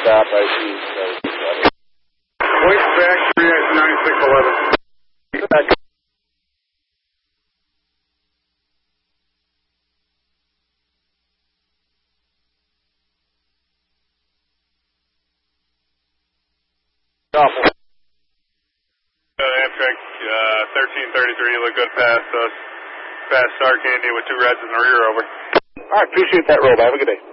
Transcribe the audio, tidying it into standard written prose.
stop. I see. Wait back 39611. Back. Awful. Amtrak 1333, you look good past us. Past Star Candy with 2 reds in the rear, over. All right, appreciate that, Rob. Have a good day.